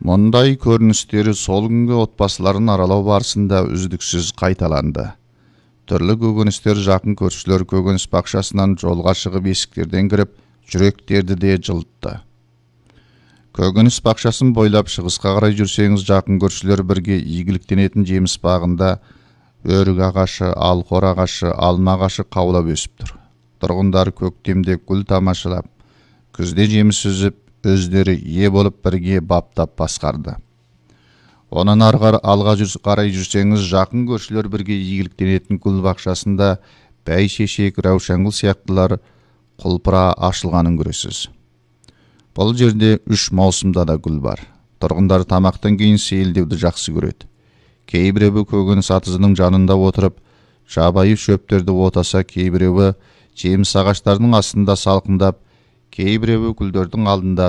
Мұндай көріністері сол күнгі отбасыларын аралау барысында үздіксіз қайталанды. Түрлі көкөністер жақын көршілер көкөніс бақшасынан жолға шығып есіктерден кіріп, жүректерді де жылытты. Көкөніс бақшасын бойлап шығысқа қарай жүрсеңіз, жақын көршілер бірге игіліктенетін жеміс бағында өрік ағашы, алқор ағашы, алма ағашы қаулап өсіп тұр. Тұрғындар көктемде гүл тамашалап, күзде жеміс үзіп, өздері ие болып бірге баптап басқарды. Онан алға қарай жүрсеңіз, жақын көршілер бірге игіліктенетін гүл бақшасында бәйшешек, раушангүл сияқтылар құлпыра ашылғанын көресіз. Бұл жерде 3 маусымда да гүл бар. Тұрғындар тамақтан кейін сейілдеуді жақсы көреді. Кейбіреуі көкөніс атызының жанында отырып, жабайы шөптерді отаса, кейбіреуі жеміс ағаштарының астында салқындап, кейбіреуі гүлдердің алдында